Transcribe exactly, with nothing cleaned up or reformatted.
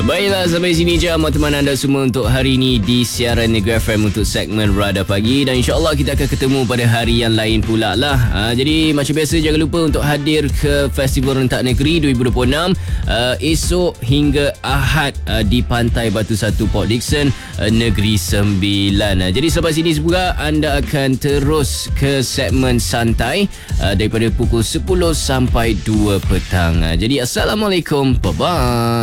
Baiklah, sampai sini je teman anda semua untuk hari ini di siaran Negeri F M untuk segmen Radar Pagi, dan insyaAllah kita akan ketemu pada hari yang lain pula lah. Ha, jadi macam biasa jangan lupa untuk hadir ke Festival Rentak Negeri dua ribu dua puluh enam uh, esok hingga Ahad uh, di Pantai Batu Satu Port Dickson, uh, Negeri Sembilan. Uh, jadi selepas ini juga anda akan terus ke segmen santai uh, daripada pukul sepuluh sampai dua petang. Uh, jadi Assalamualaikum, bye-bye.